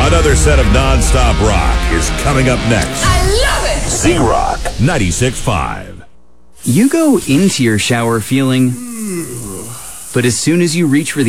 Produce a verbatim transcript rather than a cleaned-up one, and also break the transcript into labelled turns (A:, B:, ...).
A: Another set of non-stop rock is coming up next.
B: I love it!
A: Z-Rock ninety-six point five.
C: You go into your shower feeling, but as soon as you reach for the